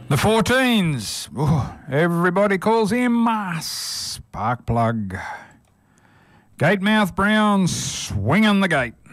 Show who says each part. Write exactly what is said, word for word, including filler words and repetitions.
Speaker 1: The fourteens. Ooh, everybody calls him uh, Spark Plug. Gatemouth Brown swinging the gate.